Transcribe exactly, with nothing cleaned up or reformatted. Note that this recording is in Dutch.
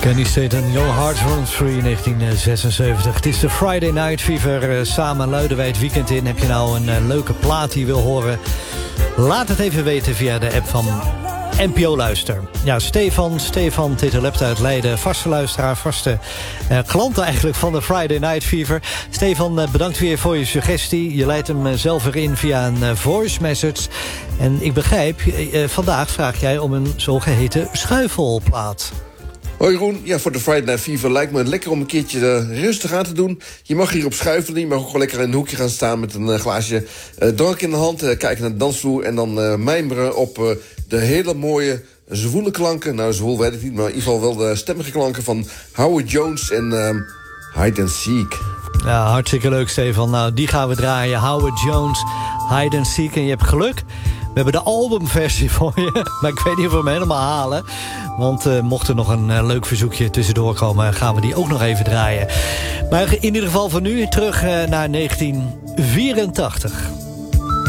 Kenny Staten, Your Heart Runs Free, negentien zesenzeventig. Het is de Friday Night Fever. Samen luiden wij het weekend in. Heb je nou een uh, leuke plaat die je wil horen? Laat het even weten via de app van N P O Luister. Ja, Stefan, Stefan Titelept uit Leiden. Vaste luisteraar, vaste uh, klant eigenlijk van de Friday Night Fever. Stefan, uh, bedankt weer voor je suggestie. Je leidt hem uh, zelf erin via een uh, voice message. En ik begrijp, uh, vandaag vraag jij om een zogeheten schuifelplaat. Hoi Jeroen, ja, voor de Friday Night Fever lijkt me lekker om een keertje uh, rustig aan te doen. Je mag hierop schuifelen, je mag ook wel lekker in een hoekje gaan staan met een uh, glaasje uh, drank in de hand. Uh, kijken naar de dansvloer en dan uh, mijmeren op uh, de hele mooie zwoele klanken. Nou, zwoel weet ik niet, maar in ieder geval wel de stemmige klanken van Howard Jones en uh, Hide and Seek. Ja, hartstikke leuk Stefan. Nou, die gaan we draaien. Howard Jones, Hide and Seek. En je hebt geluk. We hebben de albumversie voor je. Maar ik weet niet of we hem helemaal halen. Want uh, mocht er nog een uh, leuk verzoekje tussendoor komen, gaan we die ook nog even draaien. Maar in ieder geval voor nu terug uh, naar negentien vierentachtig.